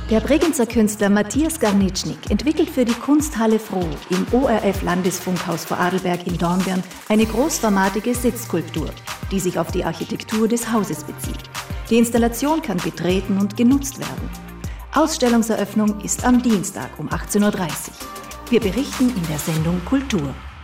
Der Bregenzer Künstler Matthias Garnitschnik entwickelt für die Kunsthalle Froh im ORF-Landesfunkhaus Vorarlberg in Dornbirn eine großformatige Sitzskulptur, die sich auf die Architektur des Hauses bezieht. Die Installation kann betreten und genutzt werden. Ausstellungseröffnung ist am Dienstag um 18:30 Uhr. Wir berichten in der Sendung Kultur.